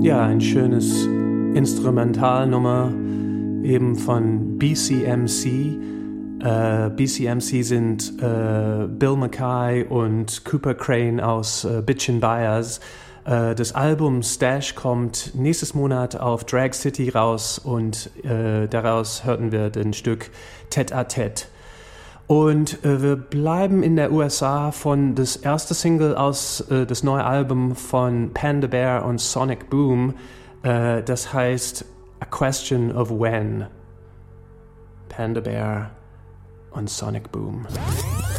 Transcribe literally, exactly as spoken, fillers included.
Ja, ein schönes Instrumentalnummer eben von B C M C. Äh, B C M C sind äh, Bill Mackay und Cooper Crane aus äh, Bitchin' Byers. Äh, das Album Stash kommt nächstes Monat auf Drag City raus und äh, daraus hörten wir den Stück Tête à Tête. Und äh, wir bleiben in der U S A von das erste Single aus äh, das neue Album von Panda Bear und Sonic Boom. Äh, das heißt A Question of When. Panda Bear und Sonic Boom.